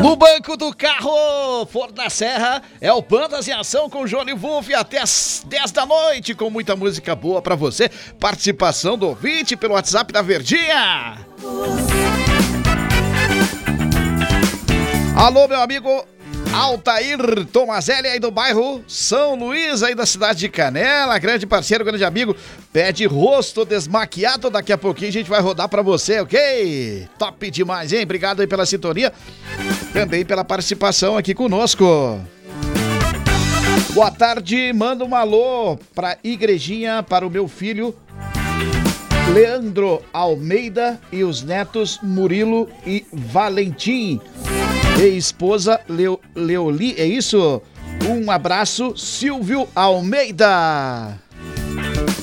No banco do carro, For da Serra, é o Bandas em Ação com Johnny Wolf até as 10 da noite, com muita música boa pra você. Participação do ouvinte pelo WhatsApp da Verdinha. Alô, meu amigo Altair Tomazelli aí do bairro São Luís, aí da cidade de Canela, grande parceiro, grande amigo, pé de rosto desmaquiado, daqui a pouquinho a gente vai rodar pra você, ok? Top demais, hein? Obrigado aí pela sintonia, também pela participação aqui conosco. Boa tarde, manda um alô pra Igrejinha, para o meu filho Leandro Almeida e os netos Murilo e Valentim. E esposa Leoli, é isso? Um abraço, Silvio Almeida.